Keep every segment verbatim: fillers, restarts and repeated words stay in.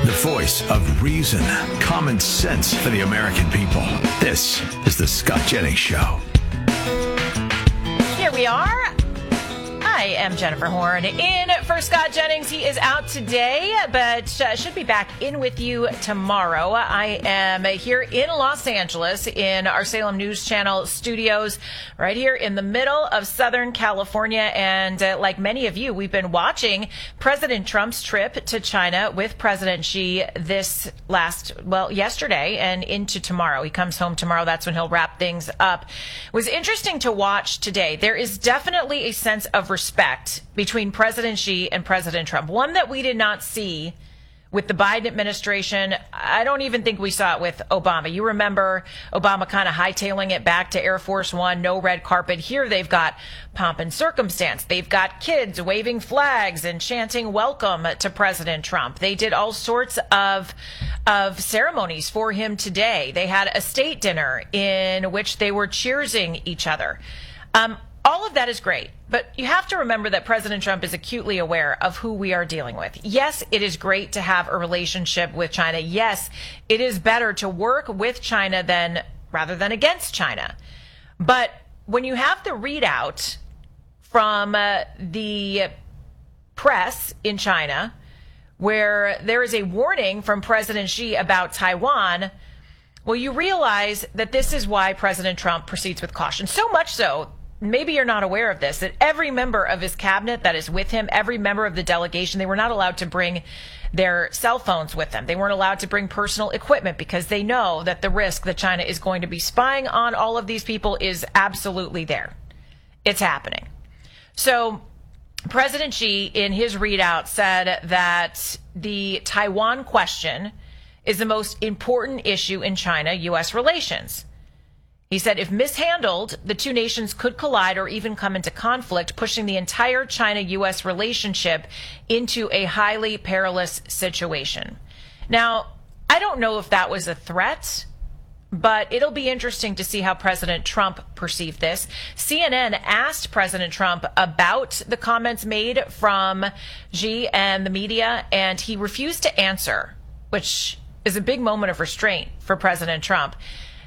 The voice of reason, common sense for the American people. This is the Scott Jennings Show. Here we are. I am Jennifer Horn in for Scott Jennings. He is out today, but uh, should be back in with you tomorrow. I am here in Los Angeles in our Salem News Channel studios, right here in the middle of Southern California. And uh, like many of you, we've been watching President Trump's trip to China with President Xi this last, well, yesterday and into tomorrow. He comes home tomorrow. That's when he'll wrap things up. It was interesting to watch today. There is definitely a sense of respect Respect between President Xi and President Trump, one that we did not see with the Biden administration. I don't even think we saw it with Obama. You remember Obama kind of hightailing it back to Air Force One, no red carpet. Here they've got pomp and circumstance. They've got kids waving flags and chanting welcome to President Trump. They did all sorts of of ceremonies for him today. They had a state dinner in which they were cheersing each other. Um, All of that is great, but you have to remember that President Trump is acutely aware of who we are dealing with. Yes, it is great to have a relationship with China. Yes, it is better to work with China than rather than against China. But when you have the readout from uh, the press in China, where there is a warning from President Xi about Taiwan, well, you realize that this is why President Trump proceeds with caution. So much so, maybe you're not aware of this, that every member of his cabinet that is with him, every member of the delegation, they were not allowed to bring their cell phones with them. They weren't allowed to bring personal equipment because they know that the risk that China is going to be spying on all of these people is absolutely there. It's happening. So President Xi, in his readout, said that the Taiwan question is the most important issue in China-U S relations. He said, if mishandled, the two nations could collide or even come into conflict, pushing the entire China-U S relationship into a highly perilous situation. Now, I don't know if that was a threat, but it'll be interesting to see how President Trump perceived this. C N N asked President Trump about the comments made from Xi and the media, and he refused to answer, which is a big moment of restraint for President Trump.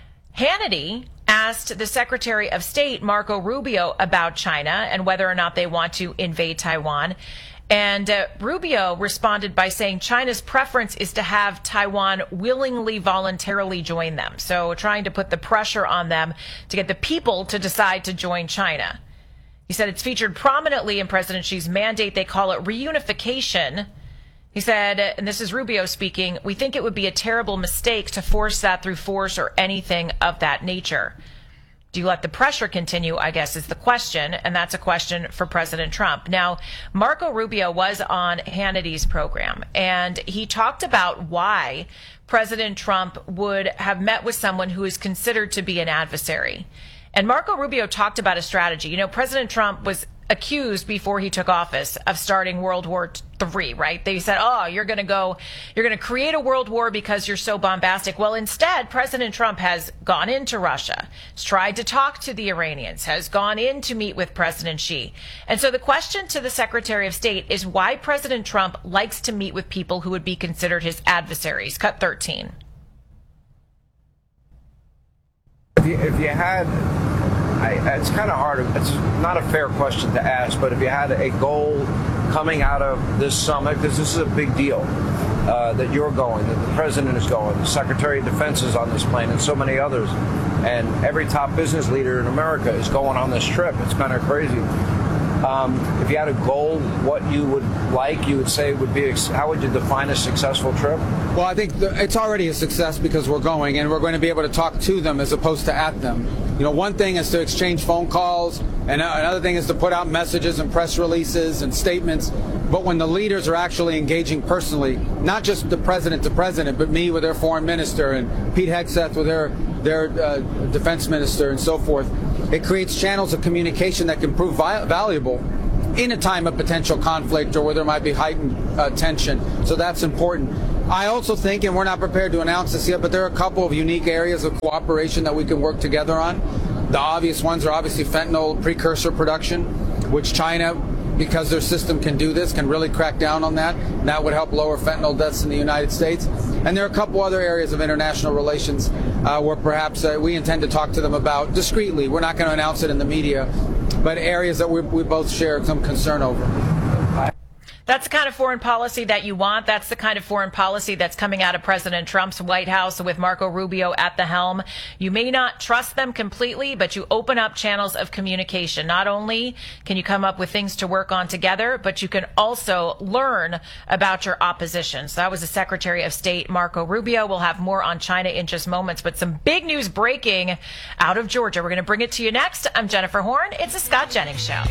Hannity asked the Secretary of State, Marco Rubio, about China and whether or not they want to invade Taiwan. And uh, Rubio responded by saying China's preference is to have Taiwan willingly, voluntarily join them. So trying to put the pressure on them to get the people to decide to join China. He said it's featured prominently in President Xi's mandate. They call it reunification. He said, and this is Rubio speaking, we think it would be a terrible mistake to force that through force or anything of that nature. Do you let the pressure continue, I guess, is the question, and that's a question for President Trump. Now, Marco Rubio was on Hannity's program, and he talked about why President Trump would have met with someone who is considered to be an adversary. And Marco Rubio talked about a strategy. You know, President Trump was accused before he took office of starting World War Three, right? They said, oh, you're going to go, you're going to create a world war because you're so bombastic. Well, instead, President Trump has gone into Russia, has tried to talk to the Iranians, has gone in to meet with President Xi. And so the question to the Secretary of State is why President Trump likes to meet with people who would be considered his adversaries. Cut thirteen. If you, if you had... I, it's kind of hard. It's not a fair question to ask, but if you had a goal coming out of this summit, because this is a big deal uh, that you're going, that the president is going, the Secretary of Defense is on this plane, and so many others, and every top business leader in America is going on this trip. It's kind of crazy. Um, if you had a goal, what you would like, you would say would be, how would you define a successful trip? Well, I think the, it's already a success because we're going, and we're going to be able to talk to them as opposed to at them. You know, one thing is to exchange phone calls, and another thing is to put out messages and press releases and statements. But when the leaders are actually engaging personally, not just the president to president, but me with their foreign minister and Pete Hegseth with their, their uh, defense minister and so forth, it creates channels of communication that can prove vi- valuable in a time of potential conflict or where there might be heightened uh, tension. So that's important. I also think, and we're not prepared to announce this yet, but there are a couple of unique areas of cooperation that we can work together on. The obvious ones are obviously fentanyl precursor production, which China because their system can do this, can really crack down on that. And that would help lower fentanyl deaths in the United States. And there are a couple other areas of international relations uh, where perhaps uh, we intend to talk to them about discreetly. We're not going to announce it in the media, but areas that we, we both share some concern over. That's the kind of foreign policy that you want. That's the kind of foreign policy that's coming out of President Trump's White House with Marco Rubio at the helm. You may not trust them completely, but you open up channels of communication. Not only can you come up with things to work on together, but you can also learn about your opposition. So that was the Secretary of State, Marco Rubio. We'll have more on China in just moments, but some big news breaking out of Georgia. We're going to bring it to you next. I'm Jennifer Horn. It's the Scott Jennings Show.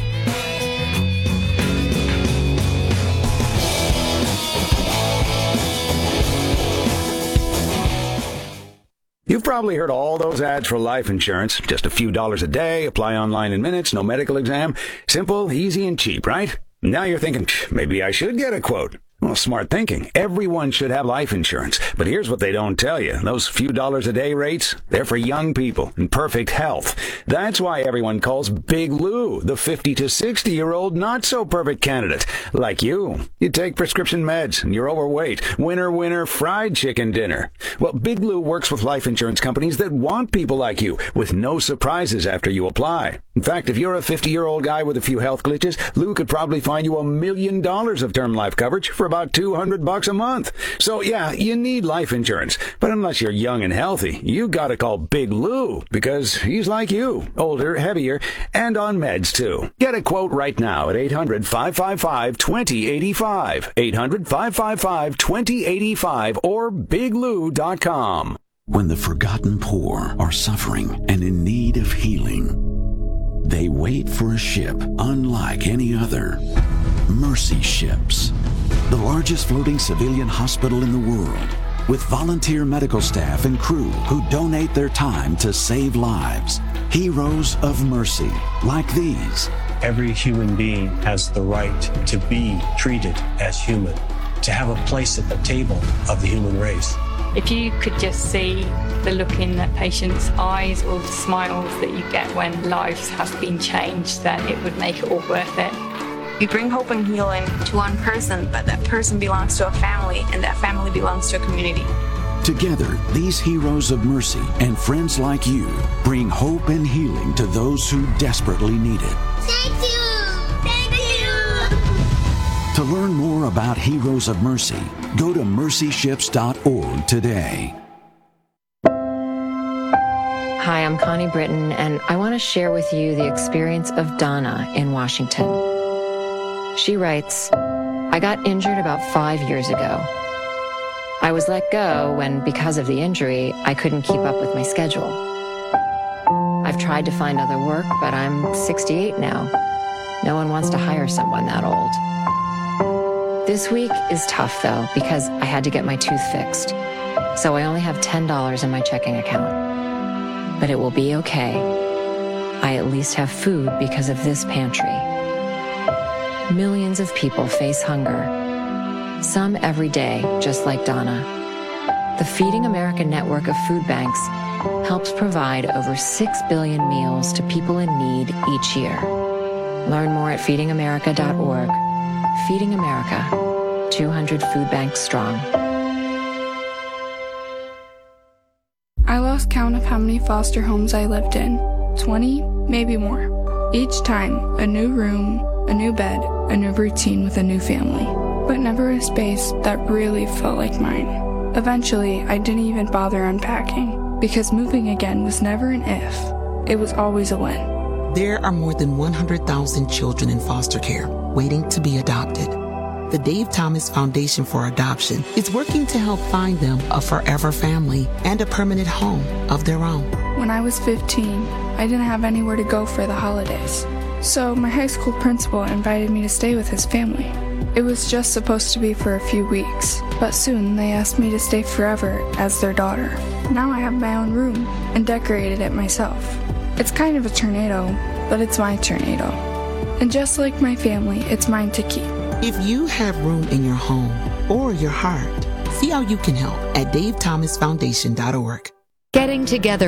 You've probably heard all those ads for life insurance. Just a few dollars a day, apply online in minutes, no medical exam. Simple, easy, and cheap, right? Now you're thinking, maybe I should get a quote. Well, smart thinking. Everyone should have life insurance. But here's what they don't tell you. Those few dollars a day rates, they're for young people in perfect health. That's why everyone calls Big Lou the fifty to sixty-year-old not-so-perfect candidate. Like you. You take prescription meds and you're overweight. Winner, winner, fried chicken dinner. Well, Big Lou works with life insurance companies that want people like you with no surprises after you apply. In fact, if you're a fifty-year-old guy with a few health glitches, Lou could probably find you a million dollars of term life coverage for about two hundred bucks a month. So yeah, you need life insurance. But unless you're young and healthy, you gotta call Big Lou because he's like you, older, heavier, and on meds too. Get a quote right now at eight hundred, five five five, two zero eight five, eight hundred, five five five, two zero eight five or big lou dot com. When the forgotten poor are suffering and in need of healing, they wait for a ship unlike any other. Mercy Ships, the largest floating civilian hospital in the world, with volunteer medical staff and crew who donate their time to save lives. Heroes of mercy, like these. Every human being has the right to be treated as human, to have a place at the table of the human race. If you could just see the look in that patient's eyes or the smiles that you get when lives have been changed, then it would make it all worth it. We bring hope and healing to one person, but that person belongs to a family, and that family belongs to a community. Together, these heroes of mercy and friends like you bring hope and healing to those who desperately need it. Thank you! Thank you! To learn more about Heroes of Mercy, go to mercy ships dot org today. Hi, I'm Connie Britton, and I want to share with you the experience of Donna in Washington. She writes, I got injured about five years ago. I was let go when, because of the injury, I couldn't keep up with my schedule. I've tried to find other work, but I'm sixty-eight now. No one wants to hire someone that old. This week is tough, though, because I had to get my tooth fixed. So I only have ten dollars in my checking account. But it will be okay. I at least have food because of this pantry. Millions of people face hunger, some every day, just like Donna. The Feeding America network of food banks helps provide over six billion meals to people in need each year. Learn more at feeding america dot org. Feeding America, two hundred food banks strong. I lost count of how many foster homes I lived in. twenty, maybe more. Each time, a new room, a new bed, a new routine with a new family, but never a space that really felt like mine. Eventually, I didn't even bother unpacking, because moving again was never an if, it was always a when. There are more than one hundred thousand children in foster care waiting to be adopted. The Dave Thomas Foundation for Adoption is working to help find them a forever family and a permanent home of their own. When I was fifteen, I didn't have anywhere to go for the holidays. So my high school principal invited me to stay with his family. It was just supposed to be for a few weeks, but soon they asked me to stay forever as their daughter. Now I have my own room and decorated it myself. It's kind of a tornado, but it's my tornado. And just like my family, it's mine to keep. If you have room in your home or your heart, see how you can help at dave thomas foundation dot org. Getting together